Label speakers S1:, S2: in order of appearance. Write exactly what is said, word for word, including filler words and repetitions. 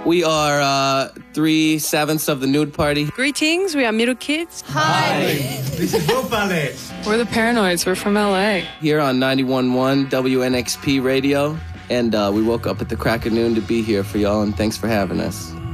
S1: We are uh, three sevenths of the Nude Party.
S2: Greetings, we are Middle Kids.
S3: Hi. This is Will Ballet.
S2: We're the Paranoids. We're from L A.
S1: Here on ninety-one point one W N X P Radio. And uh, we woke up at the crack of noon to be here for y'all, and thanks for having us.